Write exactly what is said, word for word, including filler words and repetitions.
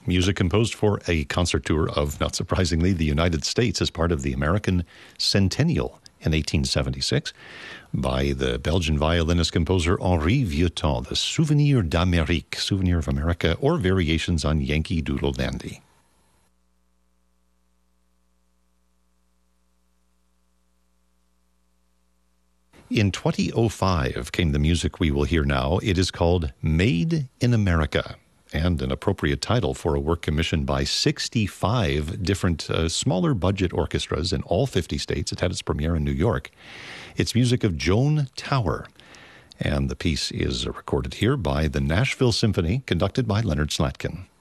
music composed for a concert tour of, not surprisingly, the United States as part of the American Centennial in eighteen seventy-six by the Belgian violinist-composer Henri Vieuxtemps, the Souvenir d'Amérique, Souvenir of America, or Variations on Yankee Doodle Dandy. In twenty oh five came the music we will hear now. It is called Made in America, and an appropriate title for a work commissioned by sixty-five different uh, smaller budget orchestras in all fifty states. It had its premiere in New York. It's music of Joan Tower, and the piece is recorded here by the Nashville Symphony, conducted by Leonard Slatkin.